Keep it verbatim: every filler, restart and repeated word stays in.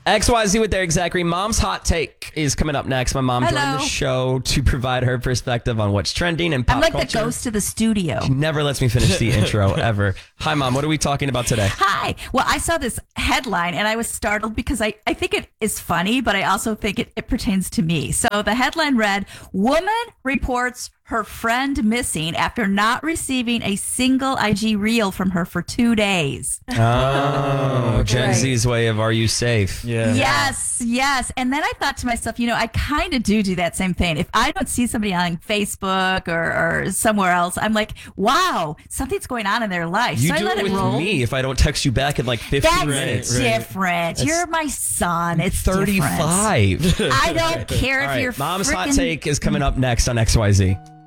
X Y Z with Derek Zachary. Mom's Hot Take is coming up next. My mom Hello. joined the show to provide her perspective on what's trending in pop I'm like culture. the ghost of the studio. She never lets me finish the intro ever. Hi, Mom. What are we talking about today? Hi. Well, I saw this headline and I was startled because I, I think it is funny, but I also think it, it pertains to me. So the headline read, Woman reports her friend missing after not receiving a single I G reel from her for two days. Oh, Gen Right. Z's way of are you safe? Yeah. Yes, yes. And then I thought to myself, you know, I kind of do do that same thing. If I don't see somebody on Facebook or, or somewhere else, I'm like, wow, something's going on in their life. You so do I let it with roll. me if I don't text you back in like fifteen That's minutes. different. You're my son. It's thirty-five. different. I don't care All if right, you're Mom's Hot frickin- Take is coming up next on X Y Z.